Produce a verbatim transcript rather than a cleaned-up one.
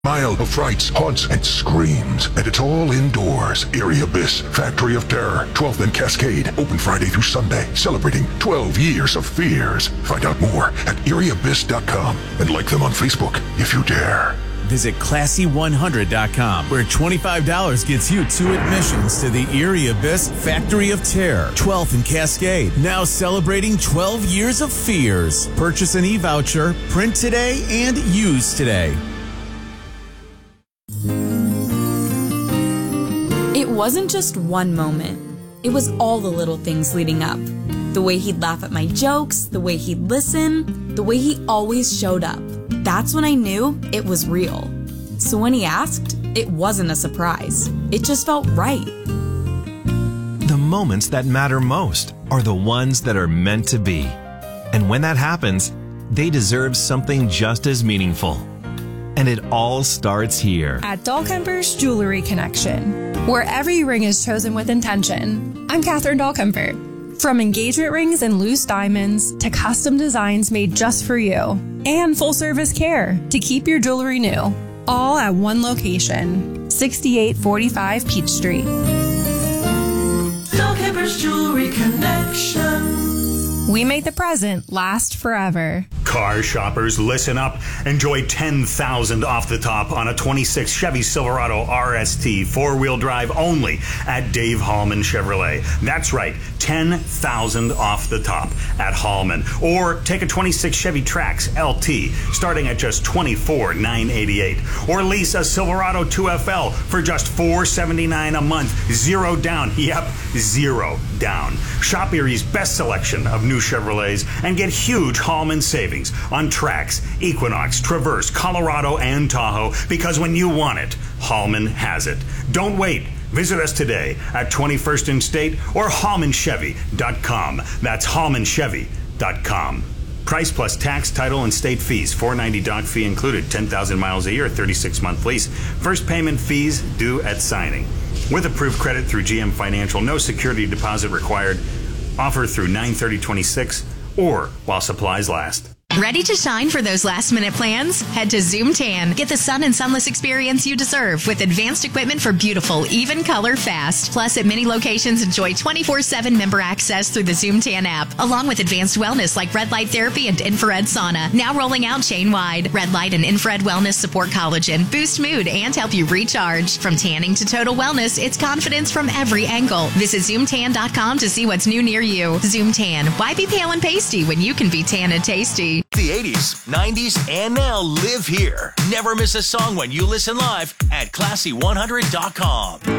Mile of frights, haunts, and screams. And it's all indoors. Eerie Abyss, Factory of Terror, twelfth and Cascade. Open Friday through Sunday. Celebrating twelve years of fears. Find out more at eerie abyss dot com and like them on Facebook if you dare. Visit classy one hundred dot com, where twenty-five dollars gets you two admissions to the Eerie Abyss Factory of Terror, twelfth and Cascade. Now celebrating twelve years of fears. Purchase an e-voucher, print today, and use today. It wasn't just one moment. It was all the little things leading up. The way he'd laugh at my jokes, the way he'd listen, the way he always showed up. That's when I knew it was real. So when he asked, it wasn't a surprise. It just felt right. The moments that matter most are the ones that are meant to be. And when that happens, they deserve something just as meaningful. And it all starts here at Dahlkemper's Jewelry Connection, where every ring is chosen with intention. I'm Catherine Dahlkemper. From engagement rings and loose diamonds to custom designs made just for you, and full service care to keep your jewelry new, all at one location, sixty-eight forty-five Peach Street. Dahlkemper's Jewelry Connection. We make the present last forever. Car shoppers, listen up. Enjoy ten thousand dollars off the top on a twenty-six Chevy Silverado R S T four-wheel drive only at Dave Hallman Chevrolet. That's right, ten thousand dollars off the top at Hallman. Or take a twenty-six Chevy Trax L T starting at just twenty-four thousand nine hundred eighty-eight dollars. Or lease a Silverado two F L for just four hundred seventy-nine dollars a month. Zero down. Yep, zero down. Shop Erie's best selection of new Chevrolets and get huge Hallman savings on Trax, Equinox, Traverse, Colorado, and Tahoe, because when you want it, Hallman has it. Don't wait. Visit us today at twenty-first and State or hallman chevy dot com. That's hallman chevy dot com. Price plus tax, title, and state fees. four hundred ninety dollars dock fee included. ten thousand miles a year, thirty-six month lease. First payment fees due at signing. With approved credit through G M Financial, no security deposit required. Offer through nine thirty twenty-six or while supplies last. Ready to shine for those last-minute plans? Head to Zoom Tan. Get the sun and sunless experience you deserve with advanced equipment for beautiful, even color fast. Plus, at many locations, enjoy twenty-four seven member access through the Zoom Tan app, along with advanced wellness like red light therapy and infrared sauna. Now rolling out chain-wide. Red light and infrared wellness support collagen, boost mood, and help you recharge. From tanning to total wellness, it's confidence from every angle. Visit zoom tan dot com to see what's new near you. Zoom Tan. Why be pale and pasty when you can be tan and tasty? The eighties, nineties, and now live here. Never miss a song when you listen live at classy one hundred dot com.